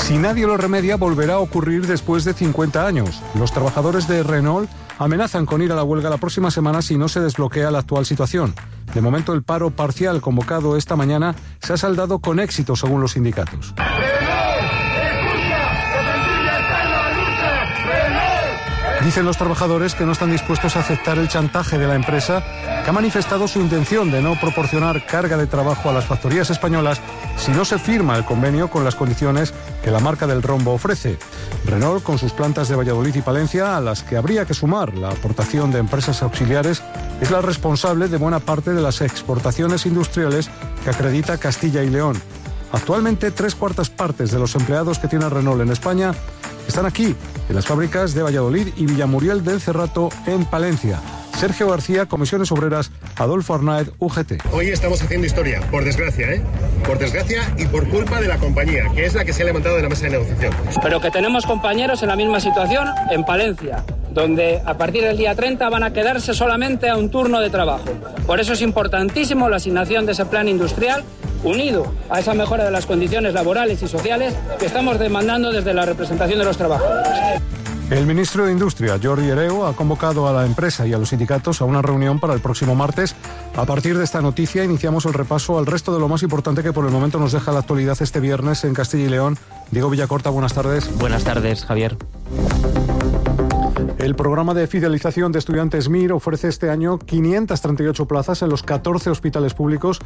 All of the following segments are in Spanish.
Si nadie lo remedia, volverá a ocurrir después de 50 años. Los trabajadores de Renault amenazan con ir a la huelga la próxima semana si no se desbloquea la actual situación. De momento, el paro parcial convocado esta mañana se ha saldado con éxito, según los sindicatos. Dicen los trabajadores que no están dispuestos a aceptar el chantaje de la empresa, que ha manifestado su intención de no proporcionar carga de trabajo a las factorías españolas si no se firma el convenio con las condiciones que la marca del rombo ofrece. Renault, con sus plantas de Valladolid y Palencia, a las que habría que sumar la aportación de empresas auxiliares, es la responsable de buena parte de las exportaciones industriales que acredita Castilla y León. Actualmente, 3/4 partes de los empleados que tiene Renault en España están aquí, en las fábricas de Valladolid y Villamuriel del Cerrato, en Palencia. Sergio García, Comisiones Obreras, Adolfo Arnaez, UGT. Hoy estamos haciendo historia, por desgracia, Por desgracia y por culpa de la compañía, que es la que se ha levantado de la mesa de negociación. Pero que tenemos compañeros en la misma situación en Palencia, donde a partir del día 30 van a quedarse solamente a un turno de trabajo. Por eso es importantísimo la asignación de ese plan industrial, unido a esa mejora de las condiciones laborales y sociales que estamos demandando desde la representación de los trabajadores. El ministro de Industria, Jordi Hereu, ha convocado a la empresa y a los sindicatos a una reunión para el próximo martes. A partir de esta noticia iniciamos el repaso al resto de lo más importante que por el momento nos deja la actualidad este viernes en Castilla y León. Diego Villacorta, buenas tardes. Buenas tardes, Javier. El programa de fidelización de estudiantes MIR ofrece este año 538 plazas en los 14 hospitales públicos,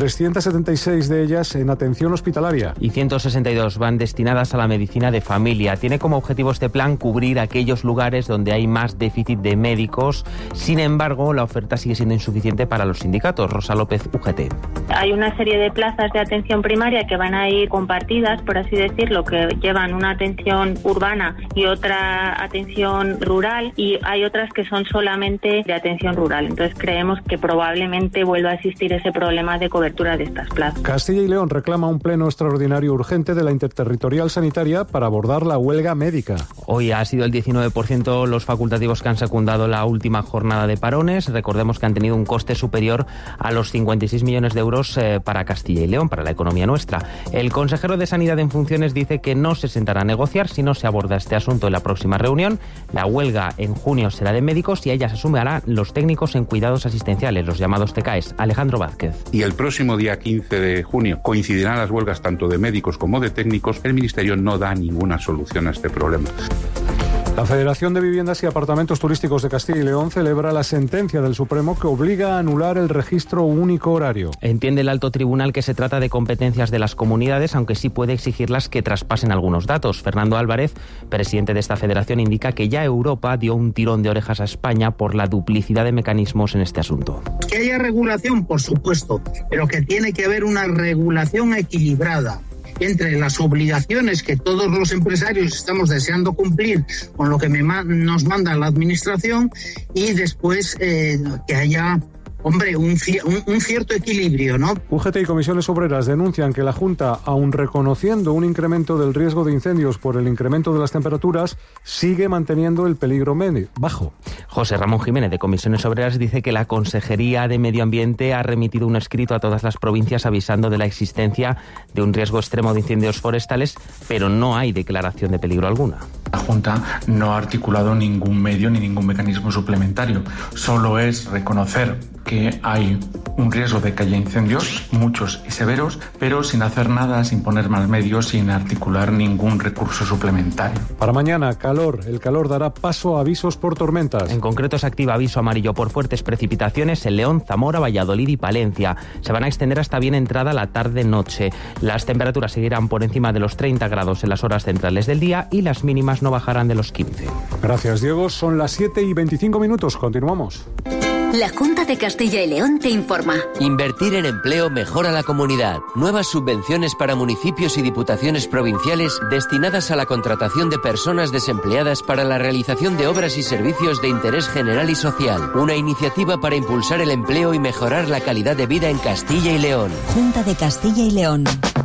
376 de ellas en atención hospitalaria. Y 162 van destinadas a la medicina de familia. Tiene como objetivo este plan cubrir aquellos lugares donde hay más déficit de médicos. Sin embargo, la oferta sigue siendo insuficiente para los sindicatos. Rosa López, UGT. Hay una serie de plazas de atención primaria que van a ir compartidas, por así decirlo, que llevan una atención urbana y otra atención rural, y hay otras que son solamente de atención rural. Entonces creemos que probablemente vuelva a existir ese problema de cobertura de estas plazas. Castilla y León reclama un pleno extraordinario urgente de la Interterritorial Sanitaria para abordar la huelga médica. Hoy ha sido el 19% los facultativos que han secundado la última jornada de parones. Recordemos que han tenido un coste superior a los 56 millones de euros para Castilla y León, para la economía nuestra. El consejero de Sanidad en funciones dice que no se sentará a negociar si no se aborda este asunto en la próxima reunión. La huelga en junio será de médicos y a ella se sumarán los técnicos en cuidados asistenciales, los llamados TCAES. Alejandro Vázquez. Y el próximo día 15 de junio coincidirán las huelgas tanto de médicos como de técnicos. El Ministerio no da ninguna solución a este problema. La Federación de Viviendas y Apartamentos Turísticos de Castilla y León celebra la sentencia del Supremo que obliga a anular el registro único horario. Entiende el alto tribunal que se trata de competencias de las comunidades, aunque sí puede exigirlas que traspasen algunos datos. Fernando Álvarez, presidente de esta federación, indica que ya Europa dio un tirón de orejas a España por la duplicidad de mecanismos en este asunto. Que haya regulación, por supuesto, pero que tiene que haber una regulación equilibrada entre las obligaciones que todos los empresarios estamos deseando cumplir con lo que nos manda la administración y después que haya un cierto equilibrio, ¿no? UGT y Comisiones Obreras denuncian que la Junta, aun reconociendo un incremento del riesgo de incendios por el incremento de las temperaturas, sigue manteniendo el peligro bajo. José Ramón Jiménez, de Comisiones Obreras, dice que la Consejería de Medio Ambiente ha remitido un escrito a todas las provincias avisando de la existencia de un riesgo extremo de incendios forestales, pero no hay declaración de peligro alguna. La Junta no ha articulado ningún medio ni ningún mecanismo suplementario. Solo es reconocer que hay un riesgo de que haya incendios, muchos y severos, pero sin hacer nada, sin poner más medios, sin articular ningún recurso suplementario. Para mañana, calor. El calor dará paso a avisos por tormentas. En concreto se activa aviso amarillo por fuertes precipitaciones en León, Zamora, Valladolid y Palencia. Se van a extender hasta bien entrada la tarde-noche. Las temperaturas seguirán por encima de los 30 grados en las horas centrales del día y las mínimas no bajarán de los 15. Gracias, Diego. Son las 7:25. Continuamos. La Junta de Castilla y León te informa. Invertir en empleo mejora la comunidad. Nuevas subvenciones para municipios y diputaciones provinciales destinadas a la contratación de personas desempleadas para la realización de obras y servicios de interés general y social. Una iniciativa para impulsar el empleo y mejorar la calidad de vida en Castilla y León. Junta de Castilla y León.